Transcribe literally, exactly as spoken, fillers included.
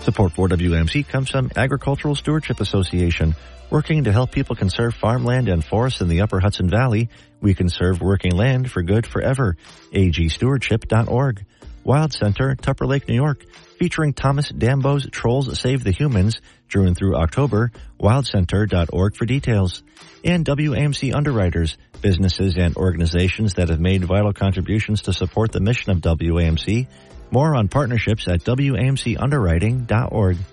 Support for W A M C comes from Agricultural Stewardship Association, working to help people conserve farmland and forests in the Upper Hudson Valley. We conserve working land for good forever. A G stewardship dot org. Wild Center, Tupper Lake, New York, featuring Thomas Dambo's Trolls Save the Humans, June through October. wild center dot org for details. And W A M C Underwriters, businesses and organizations that have made vital contributions to support the mission of W A M C. More on partnerships at W A M C underwriting dot org.